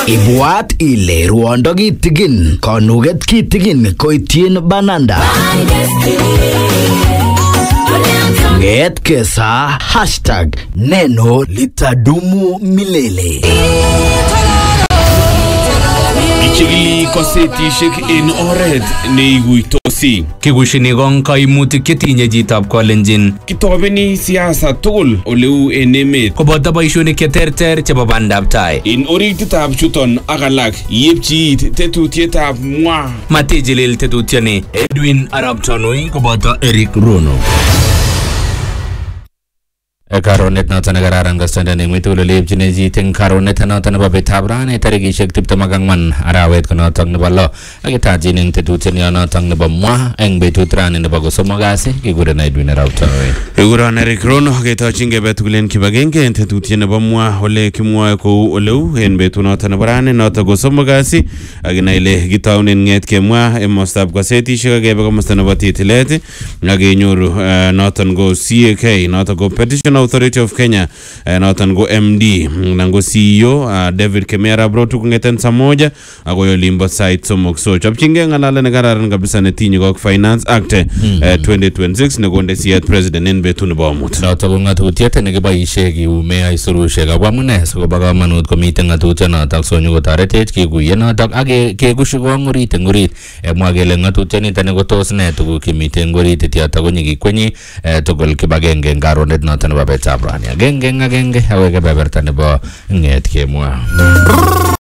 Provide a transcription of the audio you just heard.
Ibwat ile ruondo kitigin, konuget kitigin koityin bananda. Nget kesa #neno litadumu milele. Ichigili kosetishek en oret neiguitosi. Kikushini kong kaimutik chetinye chitab Kalenjin. Kitobeni siasa tugul oleu en emet. Koboto boishonik cheterter chebo bandab tai. En orititab chuton ak alak yepchi it tetutietab mwa. Matijilil tetutioni. Edwin Arap Tanui koboto Eric Rono. Karonet noton nekararan kostanden eng mitugul olepchine chit eng karonet noton nebo betab rani tarikishek 24 arawet konotok nebo lo akitachin eng tetutiet notok nebo mwa eng betut rani nebo kosomok kasi kikuren Edwin Arap Tanui. Kikuren Eric Rono ketochin kebe tugul en kibagenge en tetutiet nebo mwa ole kimwoe kou oleu en betut noton nebo rani notok kosomok kasi akinai ile kitaunen nget kemwa emostab kosetishek akebe komosta nebo titilet akenyoru noton go CAK noton go Petition Authority of Kenya noton go MD nango CEO David Kemera brotu kungeten saa moja akoyo limbo site somok so chopchinge ngalale nekararan kabisa netinye kok Finance Act 2026 nekonde siyet president en betut nebo amut. Noton ko ngatutiet nekiboishe kiume aisurushek akwa amune sikobo kamanut komiten ngatutiet notok sonyo kotoretech kikuye notok ak kekushi kong orit eng orit mwa kele ngatutiet nitoni kotos ne tuguk chemiten orit yotok konyikikwenyi tugul kibagenge eng karonet noton nebo betab rani agenge agenge aweke beberta nebo nget kemwa.